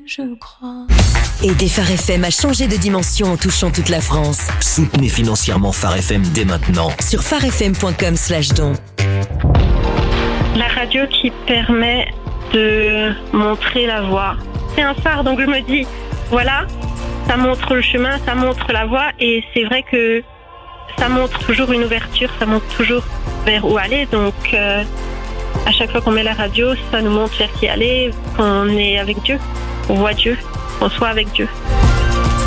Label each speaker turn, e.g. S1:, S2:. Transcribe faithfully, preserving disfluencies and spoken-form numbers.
S1: je crois.
S2: Aider Phare F M à changer de dimension en touchant toute la France.
S3: Soutenez financièrement Phare F M dès maintenant.
S2: Sur pharefm point com slash don.
S4: La radio qui permet de montrer la voie. C'est un phare, donc je me dis, voilà, ça montre le chemin, ça montre la voie, et c'est vrai que ça montre toujours une ouverture, ça montre toujours vers où aller, donc euh, à chaque fois qu'on met la radio, ça nous montre vers qui aller, qu'on est avec Dieu, on voit Dieu, qu'on soit avec Dieu.